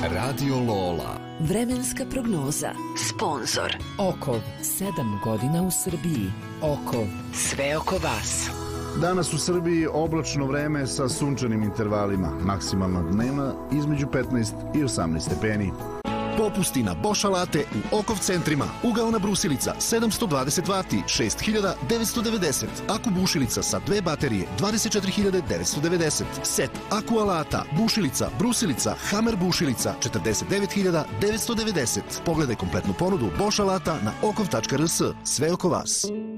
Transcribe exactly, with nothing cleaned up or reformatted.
Radio Lola. Vremenska prognoza. Sponzor Okov. Sedam godina u Srbiji. Okov. Sve oko vas. Danas u Srbiji oblačno vreme sa sunčanim intervalima. Maksimalna dnevna između petnaest i osamnaest stepeni. Popusti na Bosch alate u Okov centrima. Ugaona brusilica sedamsto dvadeset vati, šest hiljada devetsto devedeset. Aku bušilica sa dve baterije, dvadeset četiri hiljade devetsto devedeset. Set aku alata, bušilica, brusilica, Hammer bušilica, četrdeset devet hiljada devetsto devedeset. Pogledaj kompletnu ponudu Bosch alata na okov tačka rs. Sve oko vas.